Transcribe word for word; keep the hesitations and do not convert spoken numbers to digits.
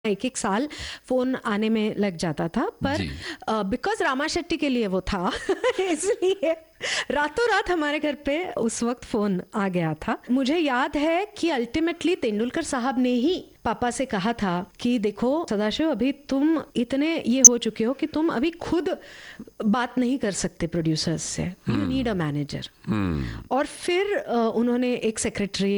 एक एक साल फोन आने में लग जाता था, पर बिकॉज रामा शेट्टी के लिए वो था इसलिए रातों रात हमारे घर पे उस वक्त फोन आ गया था। मुझे याद है कि अल्टीमेटली तेंदुलकर साहब ने ही पापा से कहा था कि देखो सदाशिव, अभी तुम इतने ये हो चुके हो कि तुम अभी खुद बात नहीं कर सकते प्रोड्यूसर्स से, यू नीड अ मैनेजर। और फिर उन्होंने एक सेक्रेटरी